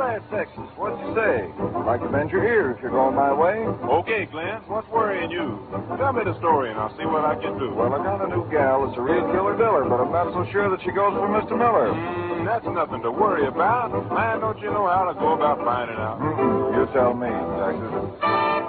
Hi, Texas. What'd you say? I'd like to bend your ear if you're going my way. Okay, Clint. What's worrying you? Tell me the story and I'll see what I can do. Well, I got a new gal that's a real killer-diller, but I'm not so sure that she goes for Mr. Miller. That's nothing to worry about. Man, don't you know how to go about finding out? You tell me, Texas.